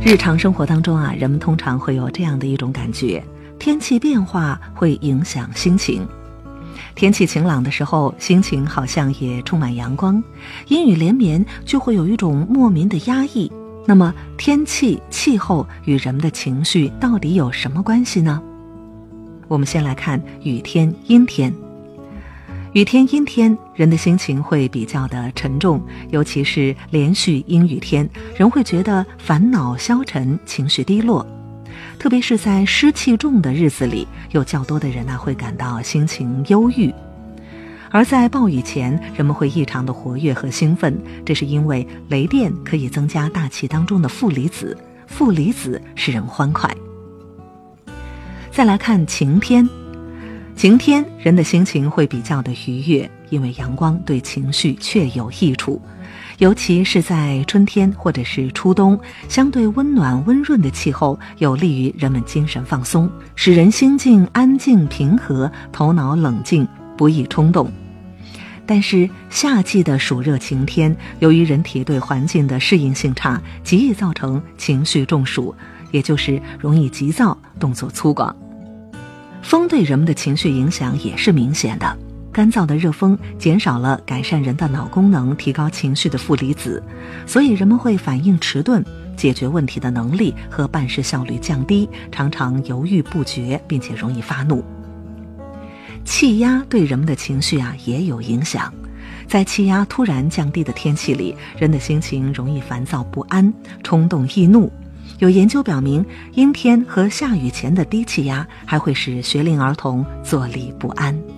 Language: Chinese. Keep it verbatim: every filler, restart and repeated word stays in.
日常生活当中啊，人们通常会有这样的一种感觉，天气变化会影响心情。天气晴朗的时候，心情好像也充满阳光；阴雨连绵，就会有一种莫名的压抑。那么，天气、气候与人们的情绪到底有什么关系呢？我们先来看雨天、阴天。雨天、阴天，人的心情会比较的沉重，尤其是连续阴雨天，人会觉得烦恼消沉，情绪低落。特别是在湿气重的日子里，有较多的人啊会感到心情忧郁。而在暴雨前，人们会异常的活跃和兴奋，这是因为雷电可以增加大气当中的负离子，负离子使人欢快。再来看晴天。晴天，人的心情会比较的愉悦，因为阳光对情绪确有益处。尤其是在春天或者是初冬，相对温暖温润的气候有利于人们精神放松，使人心境安静平和，头脑冷静，不易冲动。但是夏季的暑热晴天，由于人体对环境的适应性差，极易造成情绪中暑，也就是容易急躁，动作粗犷。风对人们的情绪影响也是明显的，干燥的热风减少了改善人的脑功能、提高情绪的负离子，所以人们会反应迟钝，解决问题的能力和办事效率降低，常常犹豫不决，并且容易发怒。气压对人们的情绪啊也有影响，在气压突然降低的天气里，人的心情容易烦躁不安，冲动易怒。有研究表明，阴天和下雨前的低气压还会使学龄儿童坐立不安。